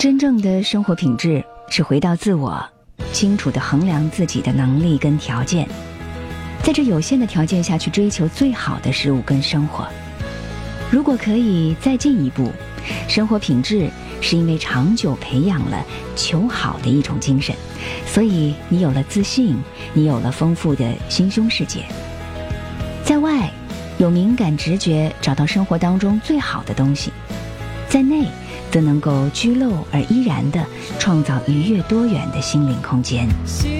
真正的生活品质是回到自我，清楚地衡量自己的能力跟条件，在这有限的条件下去追求最好的事物跟生活。如果可以再进一步，生活品质是因为长久培养了求好的一种精神，所以你有了自信，你有了丰富的心胸世界。在外有敏感直觉，找到生活当中最好的东西，在内则能够居陋而依然地创造愉悦多元的心灵空间。